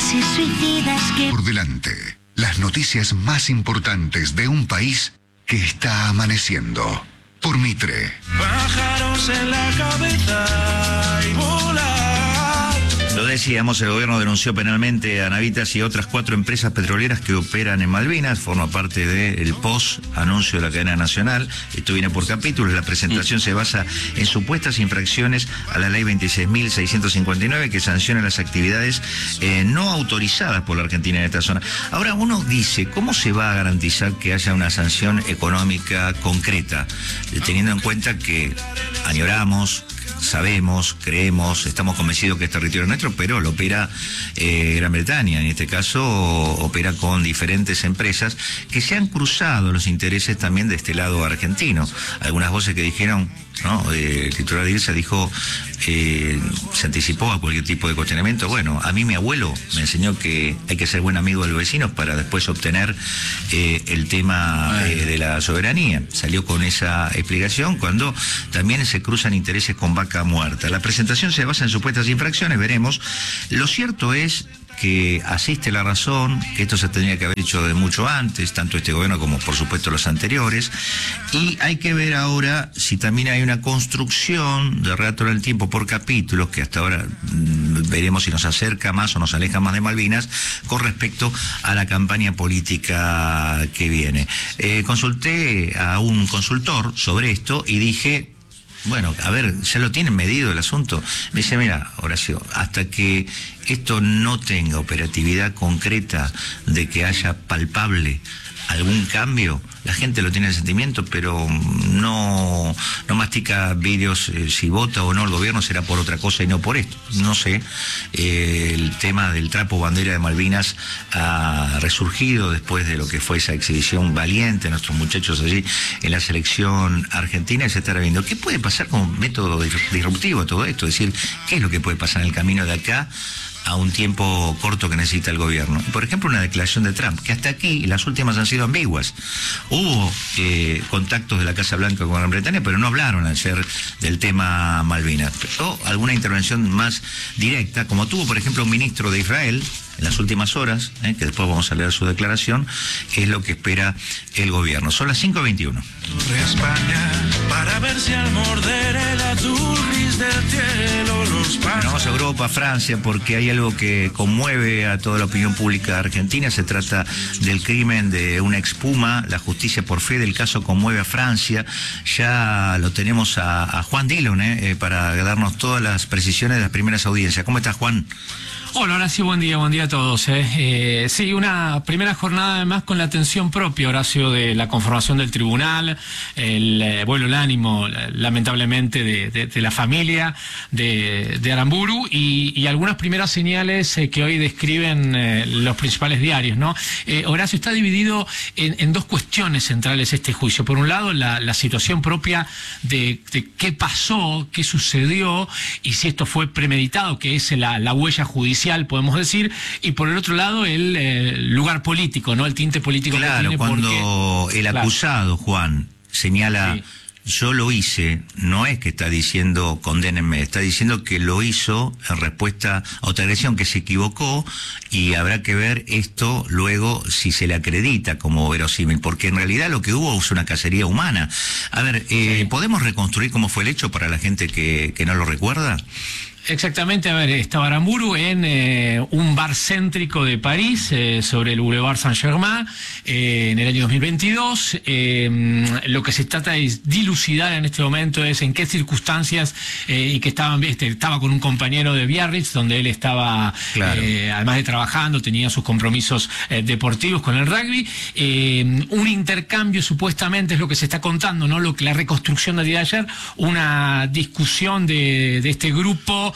tesis suicidas que... Por delante, las noticias más importantes de un país que está amaneciendo. Por Mitre. Pájaros en la cabeza y volar. Lo decíamos, el gobierno denunció penalmente a Navitas y otras 4 empresas petroleras que operan en Malvinas. Forma parte del post-anuncio de la cadena nacional. Esto viene por capítulos. La presentación se basa en supuestas infracciones a la ley 26.659 que sanciona las actividades no autorizadas por la Argentina en esta zona. Ahora uno dice, ¿cómo se va a garantizar que haya una sanción económica concreta? Teniendo en cuenta que añoramos, sabemos, creemos, estamos convencidos que es territorio nuestro, pero lo opera Gran Bretaña. En este caso opera con diferentes empresas que se han cruzado los intereses también de este lado argentino. Algunas voces que dijeron, ¿no? El titular de IRSA dijo, se anticipó a cualquier tipo de cuestionamiento. Bueno, a mí mi abuelo me enseñó que hay que ser buen amigo de los vecinos para después obtener el tema de la soberanía. Salió con esa explicación cuando también se cruzan intereses con vaca muerta. La presentación se basa en supuestas infracciones, veremos. Lo cierto es que asiste la razón, que esto se tendría que haber hecho de mucho antes, tanto este gobierno como por supuesto los anteriores, y hay que ver ahora si también hay una construcción de relato en el tiempo por capítulos, que hasta ahora veremos si nos acerca más o nos aleja más de Malvinas, con respecto a la campaña política que viene. Consulté a un consultor sobre esto y dije, bueno, a ver, ¿ya lo tienen medido el asunto? Me dice, mira, Horacio, hasta que esto no tenga operatividad concreta de que haya palpable algún cambio, la gente lo tiene el sentimiento, pero no mastica vídeos. Si vota o no el gobierno será por otra cosa y no por esto. No sé, el tema del trapo bandera de Malvinas ha resurgido después de lo que fue esa exhibición valiente, nuestros muchachos allí en la selección argentina, y se está viendo qué puede pasar como método disruptivo todo esto, es decir, qué es lo que puede pasar en el camino de acá a un tiempo corto que necesita el gobierno. Por ejemplo, una declaración de Trump, que hasta aquí las últimas han sido ambiguas. Hubo contactos de la Casa Blanca con Gran Bretaña, pero no hablaron ayer del tema Malvinas. O alguna intervención más directa, como tuvo, por ejemplo, un ministro de Israel en las últimas horas, que después vamos a leer su declaración, que es lo que espera el gobierno. Son las 5:21. España, para ver si al morder el azul gris del cielo los pasos. Vamos a Europa, Francia, porque hay algo que conmueve a toda la opinión pública argentina. Se trata del crimen de una expuma, la justicia por fe del caso conmueve a Francia. Ya lo tenemos a Juan Dillon, para darnos todas las precisiones de las primeras audiencias. ¿Cómo estás, Juan? Hola, Horacio, buen día a todos. Sí, una primera jornada además con la atención propia, Horacio, de la conformación del tribunal, el ánimo, lamentablemente, de la familia de Aramburu y algunas primeras señales que hoy describen los principales diarios, ¿no? Horacio, está dividido en dos cuestiones centrales este juicio. Por un lado, la situación propia de qué pasó, qué sucedió y si esto fue premeditado, que es la huella judicial, podemos decir, y por el otro lado el lugar político, ¿no? El tinte político. Claro, que tiene, cuando porque, el acusado, Juan, señala, sí, yo lo hice, no es que está diciendo condénenme, está diciendo que lo hizo en respuesta a otra agresión, que se equivocó, y habrá que ver esto luego si se le acredita como verosímil, porque en realidad lo que hubo es una cacería humana. A ver, sí, ¿podemos reconstruir cómo fue el hecho para la gente que no lo recuerda? Exactamente, a ver, estaba Aramburu en un bar céntrico de París, sobre el Boulevard Saint-Germain, en el año 2022. Lo que se trata de dilucidar en este momento es en qué circunstancias, y que estaba con un compañero de Biarritz, donde él estaba, claro, además de trabajando, tenía sus compromisos deportivos con el rugby. Un intercambio, supuestamente, es lo que se está contando, ¿no? La reconstrucción del día de ayer, una discusión de este grupo,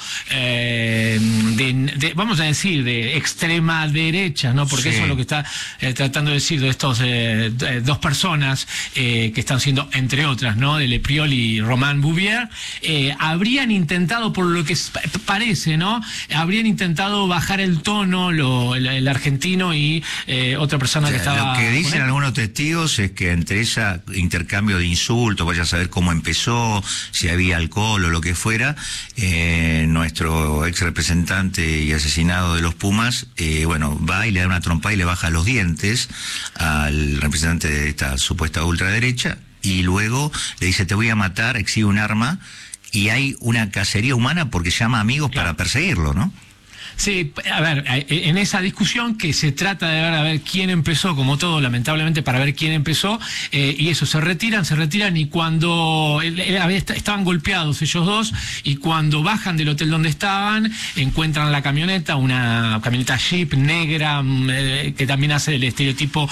vamos a decir, de extrema derecha, ¿no? Porque sí, eso es lo que está tratando de decir de estos dos personas que están siendo, entre otras, ¿no? De Le Priol y Romain Bouvier. Habrían intentado, por lo que parece, ¿no? Habrían intentado bajar el tono, el argentino y otra persona, o sea, que estaba... Lo que dicen algunos testigos es que entre ese intercambio de insultos, vaya a saber cómo empezó, si había alcohol o lo que fuera, nuestro ex representante y asesinado de los Pumas, bueno, va y le da una trompada y le baja los dientes al representante de esta supuesta ultraderecha, y luego le dice: te voy a matar, exhibe un arma, y hay una cacería humana porque llama amigos para perseguirlo, ¿no? Sí, a ver, en esa discusión que se trata de ver a ver quién empezó, como todo, lamentablemente, para ver quién empezó, y eso, se retiran, y cuando estaban golpeados ellos dos, y cuando bajan del hotel donde estaban, encuentran la camioneta, una camioneta Jeep negra, que también hace el estereotipo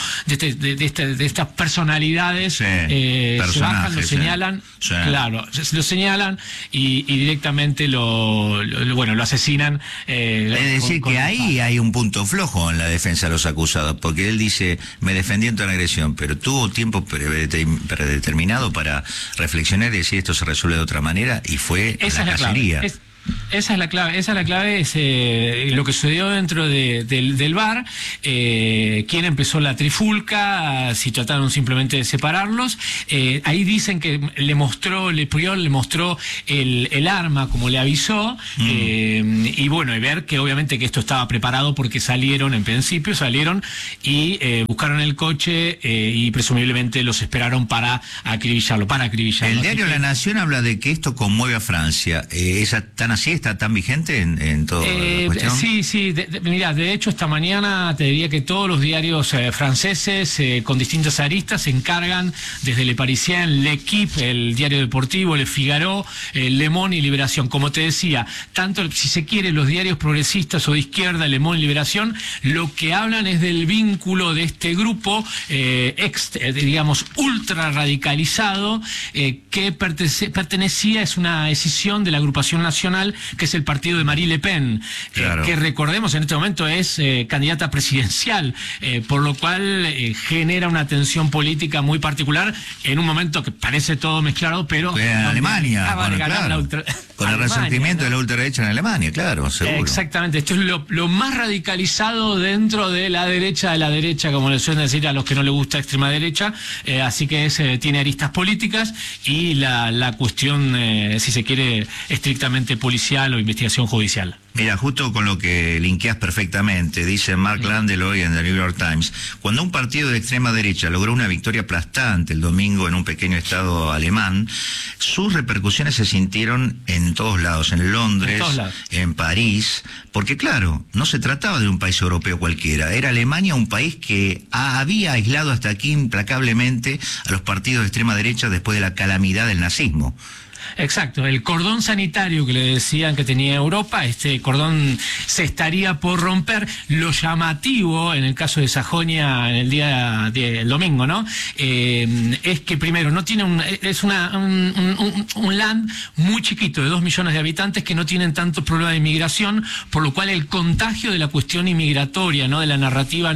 de estas personalidades, se bajan, lo señalan, claro, lo señalan y directamente lo asesinan. Es decir, que ahí hay un punto flojo en la defensa de los acusados, porque él dice: me defendí ante una agresión, pero tuvo tiempo predeterminado para reflexionar y decir: esto se resuelve de otra manera, y fue la cacería. Esa es la clave, es lo que sucedió dentro del bar, quién empezó la trifulca, si trataron simplemente de separarlos. Ahí dicen que Priol le mostró el arma, como le avisó, y bueno, y ver que obviamente que esto estaba preparado, porque en principio salieron y buscaron el coche, y presumiblemente los esperaron para acribillarlo. El diario La Nación habla de que esto conmueve a Francia. ¿Está tan vigente en toda la cuestión? Sí, mira, de hecho esta mañana te diría que todos los diarios franceses con distintas aristas se encargan, desde Le Parisien, L'Equipe, el diario deportivo, Le Figaro, Le Monde y Liberación. Como te decía, tanto, si se quiere, los diarios progresistas o de izquierda, Le Monde y Liberación, lo que hablan es del vínculo de este grupo digamos, ultra radicalizado, que pertenecía, es una decisión de la agrupación nacional, que es el partido de Marine Le Pen, claro, que recordemos en este momento es candidata presidencial, por lo cual genera una tensión política muy particular en un momento que parece todo mezclado, pero en Alemania, con el resentimiento, ¿no?, de la ultraderecha en Alemania, claro, seguro. Exactamente, esto es lo más radicalizado dentro de la derecha, como le suelen decir a los que no les gusta extrema derecha, así que tiene aristas políticas, y la cuestión, si se quiere, estrictamente policial o investigación judicial. Mira, justo con lo que linkeás perfectamente, dice Mark Landel hoy en The New York Times: cuando un partido de extrema derecha logró una victoria aplastante el domingo en un pequeño estado alemán, sus repercusiones se sintieron en todos lados, en Londres, en París, porque claro, no se trataba de un país europeo cualquiera, era Alemania, un país que había aislado hasta aquí implacablemente a los partidos de extrema derecha después de la calamidad del nazismo. Exacto, el cordón sanitario que le decían que tenía Europa, este cordón se estaría por romper. Lo llamativo en el caso de Sajonia en el día del domingo, ¿no? Es que primero no tiene un land muy chiquito de 2 millones de habitantes, que no tienen tanto problema de inmigración, por lo cual el contagio de la cuestión inmigratoria, ¿no?, de la narrativa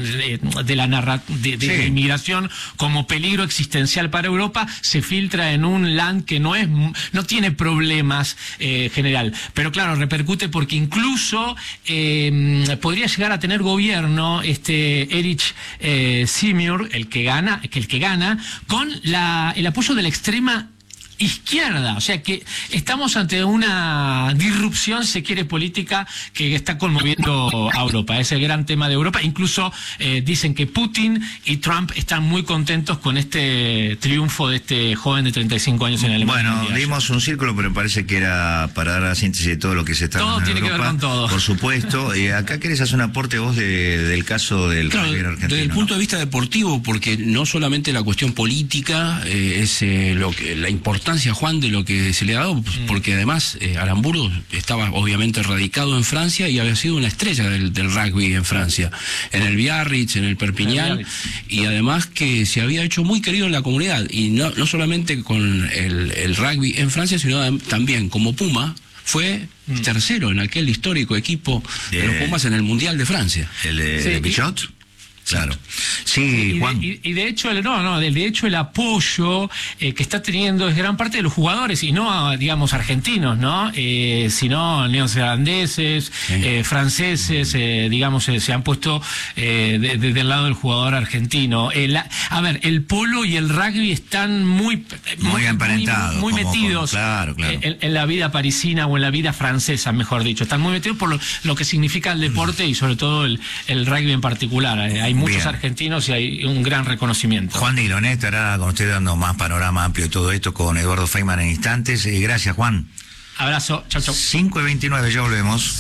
de la inmigración como peligro existencial para Europa, se filtra en un land que no tiene problemas general, pero claro, repercute porque incluso podría llegar a tener gobierno Erich Seymour, el que gana, con el apoyo de la extrema izquierda, o sea que estamos ante una disrupción, si se quiere, política que está conmoviendo a Europa. Es el gran tema de Europa. Incluso dicen que Putin y Trump están muy contentos con este triunfo de este joven de 35 años en Alemania. Bueno, dimos un círculo, pero parece que era para dar la síntesis de todo lo que se está dando en Europa. Todo tiene que ver con todo. Por supuesto. Acá querés hacer un aporte vos del caso del rugby argentino. Desde el punto de vista deportivo, porque no solamente la cuestión política es la importancia, Juan, de lo que se le ha dado, porque además Aramburu estaba obviamente radicado en Francia y había sido una estrella del rugby en Francia, en el Biarritz, en el Perpiñán, y además que se había hecho muy querido en la comunidad, y no solamente con el rugby en Francia, sino también como Puma. Fue tercero en aquel histórico equipo de los Pumas en el Mundial de Francia. ¿El de Bichot? Claro. Sí. Sí, Juan. Y de hecho, de hecho el apoyo que está teniendo es gran parte de los jugadores, y no, digamos, argentinos, ¿no? Sino neozelandeses, franceses, digamos, se han puesto del lado del jugador argentino. A ver, el polo y el rugby están muy emparentados, muy metidos claro. En la vida parisina o en la vida francesa, mejor dicho. Están muy metidos por lo que significa el deporte y sobre todo el rugby en particular. Hay muchos argentinos y hay un gran reconocimiento. Juan Diloné estará con usted dando más panorama amplio de todo esto con Eduardo Feynman en instantes. Gracias, Juan. Abrazo, chau. 5:29, ya volvemos.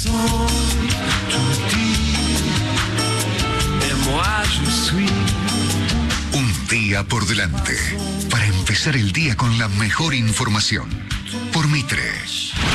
Un día por delante para empezar el día con la mejor información. Por Mitre.